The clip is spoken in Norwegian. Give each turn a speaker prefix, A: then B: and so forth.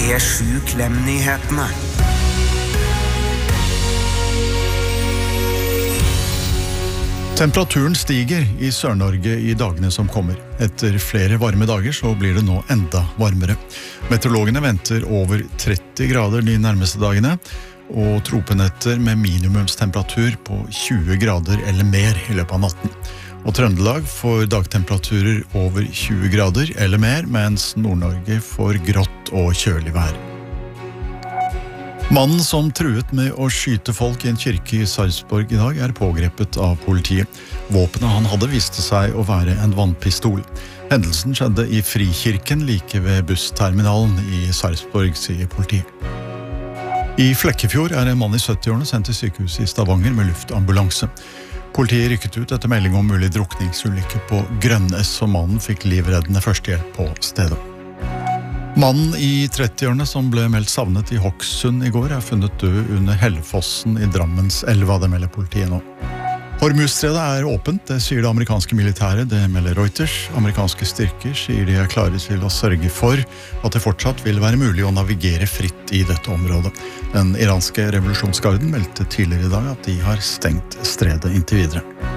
A: P7 Klem-nyhetene.
B: Temperaturen stiger i Sør-Norge i dagene som kommer. Etter flere varme dager så blir det nå enda varmere. Meteorologene venter over 30 grader de nærmeste dagene, og tropenetter med minimumstemperatur på 20 grader eller mer i løpet av natten. Og Trøndelag får dagtemperaturer over 20 grader eller mer, mens Nord-Norge får grått og kjølig vær. Mannen som truet med å skyte folk i en kirke i Sarpsborg i dag pågrepet av politiet. Våpenet han hadde viste seg å være en vannpistol. Hendelsen skjedde i Frikirken like ved bussterminalen i Sarpsborg, sier politiet. I Flekkefjord en mann i 70-årene sendt til sykehuset i Stavanger med luftambulanse. Politiet rykket ut etter melding om mulig drukningsulykke på Grønnes, og mannen fikk livreddende førstehjelp på stedet. Mannen i 30-årene som ble meldt savnet i Hokksund i går funnet død under Hellefossen i Drammenselva, det melder politiet nå. Hormuzstredet åpent, det sier det amerikanske militæret, det melder Reuters. Amerikanske styrker sier de klare til å sørge for at det fortsatt vil være mulig å navigere fritt i dette området. Den iranske revolusjonsgarden meldte tidligere i dag at de har stengt stredet inntil videre.